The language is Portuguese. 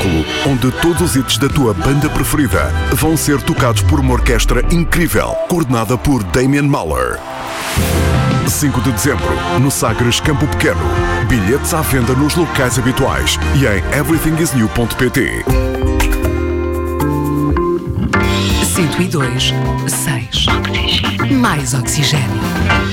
espetáculo onde todos os hits da tua banda preferida vão ser tocados por uma orquestra incrível, coordenada por Damian Mahler. 5 de dezembro, no Sagres Campo Pequeno. Bilhetes à venda nos locais habituais e em everythingisnew.pt. 102.6 Mais oxigênio.